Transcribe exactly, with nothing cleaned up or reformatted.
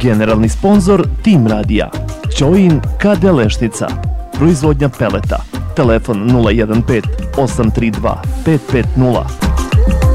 Generalni sponzor Tim Radija. Ćojin K D Lešnica. Proizvodnja peleta. Telefon nula jedan pet osam tri dva pet pet nula.